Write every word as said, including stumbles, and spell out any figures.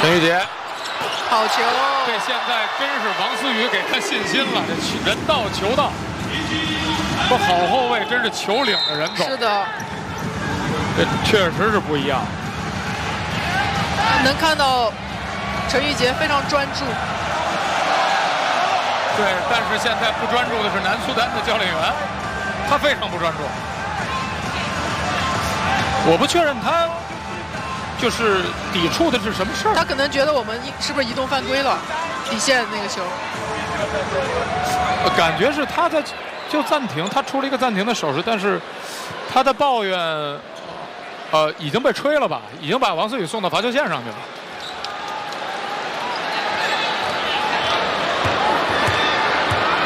陈玉杰， 好球！ 这现在真是王思雨给他信心了，这人到球到，说好后卫真是球领着人走。 是的， 这确实是不一样。 能看到陈玉杰非常专注。 对，但是现在不专注的是南苏丹的教练员，他非常不专注。我不确认他就是抵触的是什么事儿。 他可能觉得我们是不是移动犯规了，底线那个球。 感觉是他在就暂停，他出了一个暂停的手势，但是他的抱怨，呃，已经被吹了吧？已经把王思雨送到罚球线上去了。